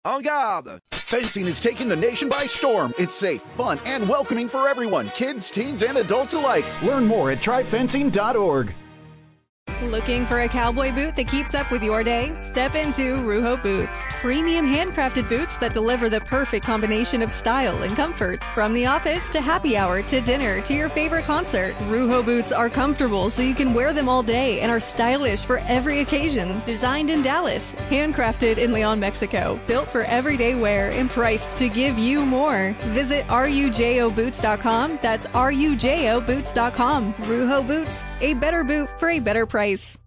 En garde! Fencing is taking the nation by storm. It's safe, fun, and welcoming for everyone, kids, teens, and adults alike. Learn more at tryfencing.org. Looking for a cowboy boot that keeps up with your day? Step into Ruho Boots. Premium handcrafted boots that deliver the perfect combination of style and comfort. From the office to happy hour to dinner to your favorite concert, Ruho Boots are comfortable so you can wear them all day and are stylish for every occasion. Designed in Dallas, handcrafted in Leon, Mexico. Built for everyday wear and priced to give you more. Visit rujoboots.com. That's rujoboots.com. Ruho Boots, a better boot for a better price.